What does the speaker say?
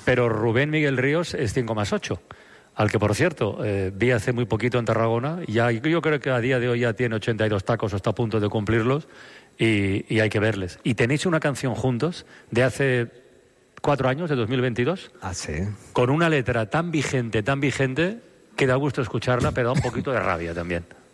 Pero Rubén Miguel Ríos es 5,8. Al que, por cierto, vi hace muy poquito en Tarragona. Yo creo que a día de hoy ya tiene 82 tacos o está a punto de cumplirlos. Y hay que verles. Y tenéis una canción juntos de hace 4 años, de 2022. Ah, sí. Con una letra tan vigente, que da gusto escucharla, pero da un poquito de rabia también.